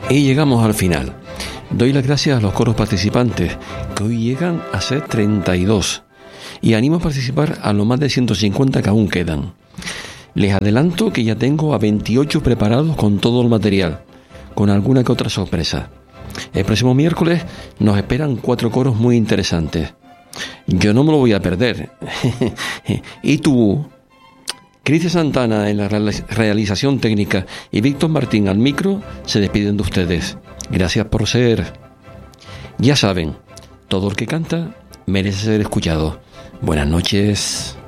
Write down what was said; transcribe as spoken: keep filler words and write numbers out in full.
Y llegamos al final. Doy las gracias a los coros participantes, que hoy llegan a ser treinta y dos, y animo a participar a los más de ciento cincuenta que aún quedan. Les adelanto que ya tengo a veintiocho preparados con todo el material, con alguna que otra sorpresa. El próximo miércoles nos esperan cuatro coros muy interesantes. Yo no me lo voy a perder. ¿Y tú? Cristian Santana en la realización técnica y Víctor Martín al micro se despiden de ustedes. Gracias por ser. Ya saben, todo el que canta merece ser escuchado. Buenas noches.